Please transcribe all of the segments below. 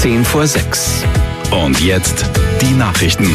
6:10. Und jetzt die Nachrichten.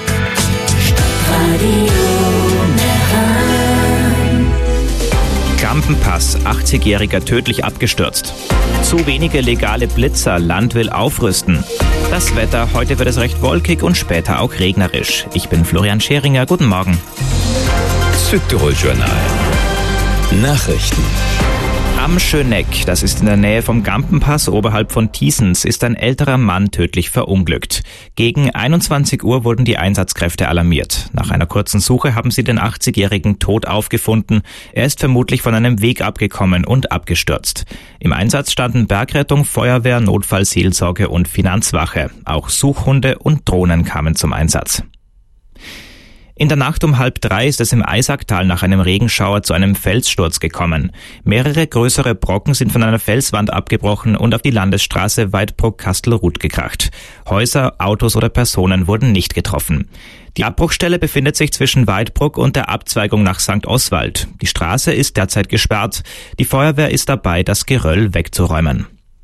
Gampenpass, 80-Jähriger tödlich abgestürzt. Zu wenige legale Blitzer, Land will aufrüsten. Das Wetter, heute wird es recht wolkig und später auch regnerisch. Ich bin Florian Scheringer, guten Morgen. Südtirol-Journal. Nachrichten. Am Schöneck, das ist in der Nähe vom Gampenpass oberhalb von Thiesens, ist ein älterer Mann tödlich verunglückt. Gegen 21 Uhr wurden die Einsatzkräfte alarmiert. Nach einer kurzen Suche haben sie den 80-Jährigen tot aufgefunden. Er ist vermutlich von einem Weg abgekommen und abgestürzt. Im Einsatz standen Bergrettung, Feuerwehr, Notfallseelsorge und Finanzwache. Auch Suchhunde und Drohnen kamen zum Einsatz. In der Nacht um 2:30 ist es im Eisacktal nach einem Regenschauer zu einem Felssturz gekommen. Mehrere größere Brocken sind von einer Felswand abgebrochen und auf die Landesstraße Weidbruck-Kastelruth gekracht. Häuser, Autos oder Personen wurden nicht getroffen. Die Abbruchstelle befindet sich zwischen Weidbruck und der Abzweigung nach St. Oswald. Die Straße ist derzeit gesperrt. Die Feuerwehr ist dabei, das Geröll wegzuräumen.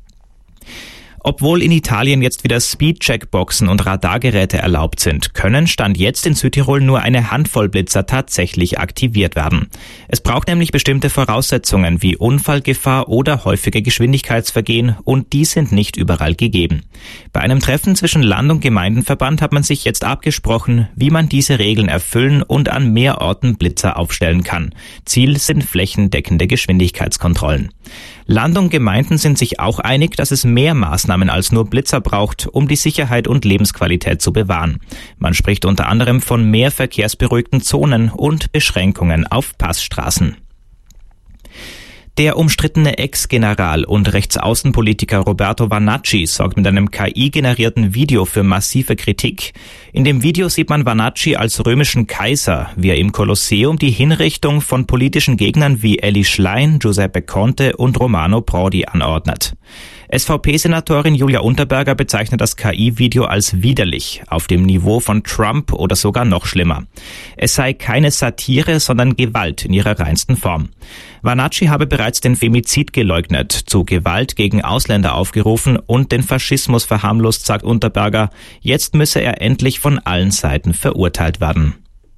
Obwohl in Italien jetzt wieder Speed-Checkboxen und Radargeräte erlaubt sind, können Stand jetzt in Südtirol nur eine Handvoll Blitzer tatsächlich aktiviert werden. Es braucht nämlich bestimmte Voraussetzungen wie Unfallgefahr oder häufige Geschwindigkeitsvergehen und die sind nicht überall gegeben. Bei einem Treffen zwischen Land- und Gemeindenverband hat man sich jetzt abgesprochen, wie man diese Regeln erfüllen und an mehr Orten Blitzer aufstellen kann. Ziel sind flächendeckende Geschwindigkeitskontrollen. Land und Gemeinden sind sich auch einig, dass es mehr Maßnahmen als nur Blitzer braucht, um die Sicherheit und Lebensqualität zu bewahren. Man spricht unter anderem von mehr verkehrsberuhigten Zonen und Beschränkungen auf Passstraßen. Der umstrittene Ex-General und Rechtsaußenpolitiker Roberto Vannacci sorgt mit einem KI-generierten Video für massive Kritik. In dem Video sieht man Vannacci als römischen Kaiser, wie er im Kolosseum die Hinrichtung von politischen Gegnern wie Elly Schlein, Giuseppe Conte und Romano Prodi anordnet. SVP-Senatorin Julia Unterberger bezeichnet das KI-Video als widerlich, auf dem Niveau von Trump oder sogar noch schlimmer. Es sei keine Satire, sondern Gewalt in ihrer reinsten Form. Vannacci habe bereits den Femizid geleugnet, zu Gewalt gegen Ausländer aufgerufen und den Faschismus verharmlost, sagt Unterberger. Jetzt müsse er endlich von allen Seiten verurteilt werden.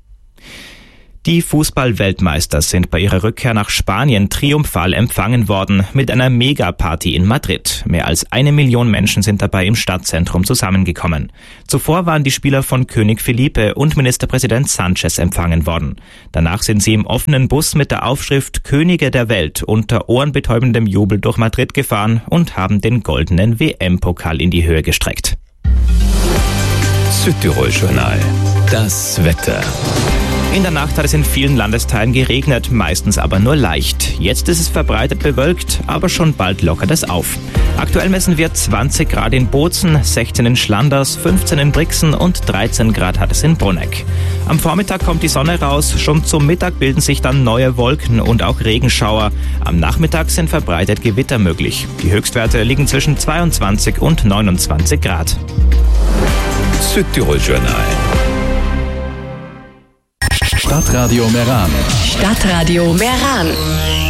Die Fußball-Weltmeister sind bei ihrer Rückkehr nach Spanien triumphal empfangen worden mit einer Megaparty in Madrid. Mehr als 1 Million Menschen sind dabei im Stadtzentrum zusammengekommen. Zuvor waren die Spieler von König Felipe und Ministerpräsident Sanchez empfangen worden. Danach sind sie im offenen Bus mit der Aufschrift Könige der Welt unter ohrenbetäubendem Jubel durch Madrid gefahren und haben den goldenen WM-Pokal in die Höhe gestreckt. Südtirol-Journal. Das Wetter. In der Nacht hat es in vielen Landesteilen geregnet, meistens aber nur leicht. Jetzt ist es verbreitet bewölkt, aber schon bald lockert es auf. Aktuell messen wir 20 Grad in Bozen, 16 in Schlanders, 15 in Brixen und 13 Grad hat es in Brunegg. Am Vormittag kommt die Sonne raus, schon zum Mittag bilden sich dann neue Wolken und auch Regenschauer. Am Nachmittag sind verbreitet Gewitter möglich. Die Höchstwerte liegen zwischen 22 und 29 Grad. Südtirol-Journal. Stadtradio Meran. Stadtradio Meran.